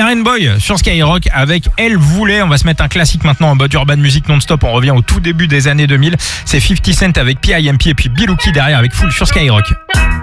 Eren Boy sur Skyrock avec Elle voulait. On va se mettre un classique maintenant en mode urban music non-stop. On revient au tout début des années 2000. C'est 50 Cent avec P.I.M.P. et puis Bilouki derrière avec Full sur Skyrock.